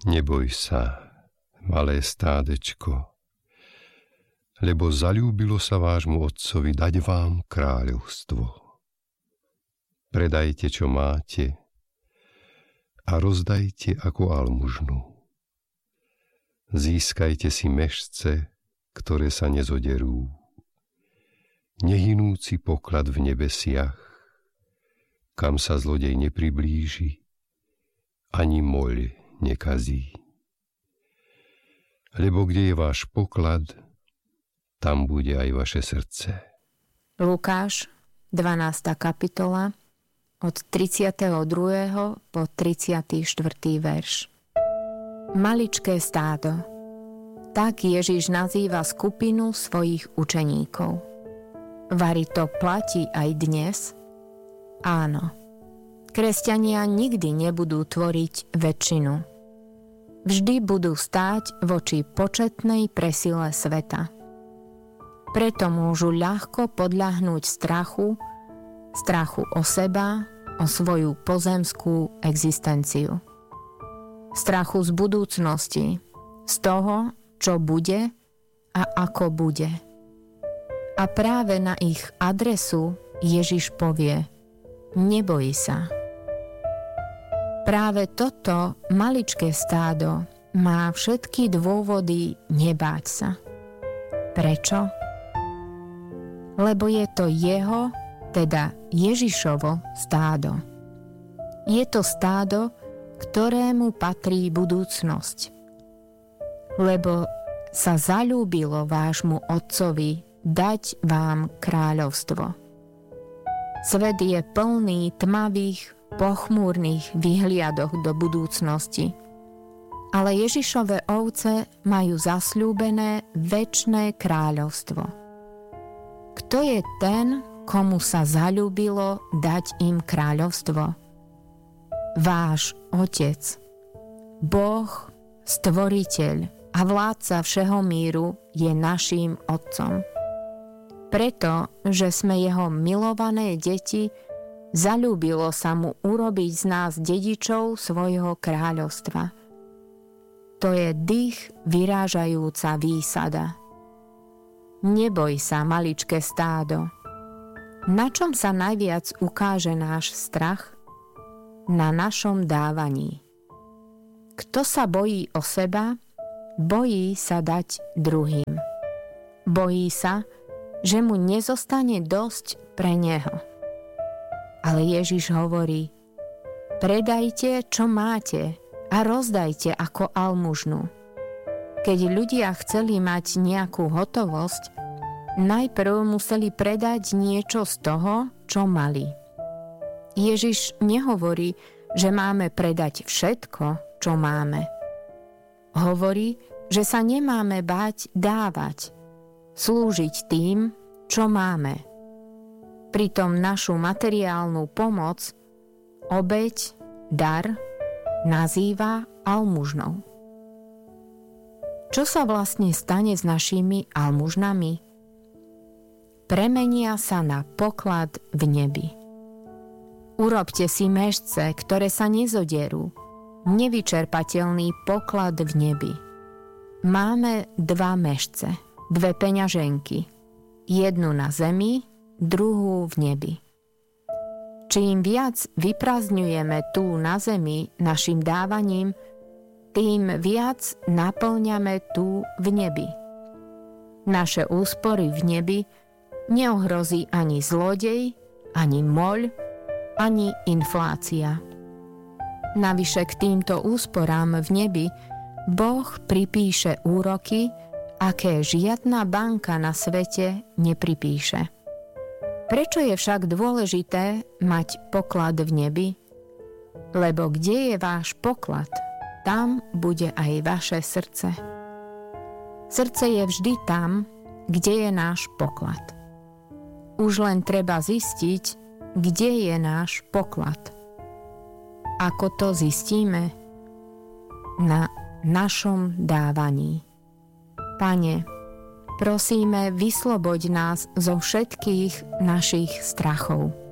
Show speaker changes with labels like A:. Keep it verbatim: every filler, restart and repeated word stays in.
A: Neboj sa, malé stádečko, lebo zaľúbilo sa vášmu otcovi dať vám kráľovstvo. Predajte, čo máte, a rozdajte ako almužnu. Získajte si mešce, ktoré sa nezoderú, nehynúci poklad v nebesiach, kam sa zlodej nepriblíži, ani moľ nekazí. Lebo kde je váš poklad, tam bude aj vaše srdce.
B: Lukáš, dvanásta kapitola, od tridsiateho druhého po tridsiaty štvrtý verš. Maličké stádo. Tak Ježiš nazýva skupinu svojich učeníkov. Vari to platí aj dnes? Áno. Kresťania nikdy nebudú tvoriť väčšinu. Vždy budú stáť voči početnej presile sveta. Preto môžu ľahko podľahnúť strachu, strachu o seba, o svoju pozemskú existenciu. Strachu z budúcnosti, z toho, čo bude a ako bude. A práve na ich adresu Ježiš povie: neboj sa. Práve toto maličké stádo má všetky dôvody nebáť sa. Prečo? Lebo je to jeho, teda Ježišovo stádo. Je to stádo, ktorému patrí budúcnosť. Lebo sa zaľúbilo vášmu otcovi dať vám kráľovstvo. Svet je plný tmavých, pochmúrnych výhliadoch do budúcnosti. Ale Ježišove ovce majú zasľúbené večné kráľovstvo. Kto je ten, komu sa zaľúbilo dať im kráľovstvo? Váš Otec, Boh, Stvoriteľ a vládca všeho míru je naším Otcom. Preto, že sme jeho milované deti, zaľúbilo sa mu urobiť z nás dedičov svojho kráľovstva. To je dých vyrážajúca výsada. Neboj sa, maličké stádo. Na čom sa najviac ukáže náš strach? Na našom dávaní. Kto sa bojí o seba, bojí sa dať druhým. Bojí sa, že mu nezostane dosť pre neho. Ale Ježiš hovorí: predajte, čo máte, a rozdajte ako almužnu. Keď ľudia chceli mať nejakú hotovosť, najprv museli predať niečo z toho, čo mali. Ježiš nehovorí, že máme predať všetko, čo máme. Hovorí, že sa nemáme báť dávať, slúžiť tým, čo máme. Pritom našu materiálnu pomoc, obeť, dar, nazýva almužnou. Čo sa vlastne stane s našimi almužnami? Premenia sa na poklad v nebi. Urobte si mešce, ktoré sa nezoderú, nevyčerpateľný poklad v nebi. Máme dva mešce, dve peňaženky, jednu na zemi, druhú v nebi. Čím viac vyprázdňujeme tu na zemi našim dávaním, tým viac naplňame tu v nebi. Naše úspory v nebi neohrozí ani zlodej, ani moľ, ani inflácia. Navyše k týmto úsporám v nebi Boh pripíše úroky, aké žiadna banka na svete nepripíše. Prečo je však dôležité mať poklad v nebi? Lebo kde je váš poklad, tam bude aj vaše srdce. Srdce je vždy tam, kde je náš poklad. Už len treba zistiť, kde je náš poklad. Ako to zistíme? Na našom dávaní. Pane, prosíme, vysloboď nás zo všetkých našich strachov.